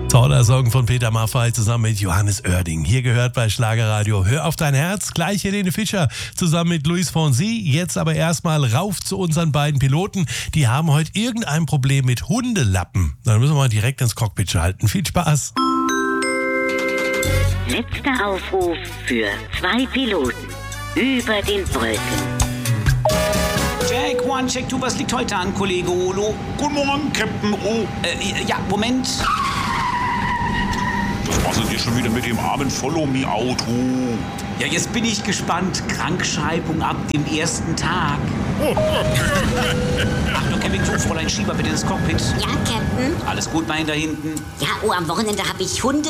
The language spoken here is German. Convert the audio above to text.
Toller Song von Peter Maffay zusammen mit Johannes Oerding. Hier gehört bei Schlagerradio Hör auf dein Herz. Gleich Helene Fischer zusammen mit Luis Fonsi. Jetzt aber erstmal rauf zu unseren beiden Piloten. Die haben heute irgendein Problem mit Hundelappen. Dann müssen wir mal direkt ins Cockpit schalten. Viel Spaß. Letzter Aufruf für 2 Piloten über den Wolken. Check 1, check 2, was liegt heute an, Kollege Olo? Guten Morgen, Captain O. Ja, Moment. Was machst du dir schon wieder mit dem armen Follow-Me-Auto? Ja, jetzt bin ich gespannt. Krankschreibung ab dem ersten Tag. Achtung, Camping, Fräulein Schieber, bitte ins Cockpit. Ja, Captain. Alles gut, mein da hinten. Ja, am Wochenende habe ich Hunde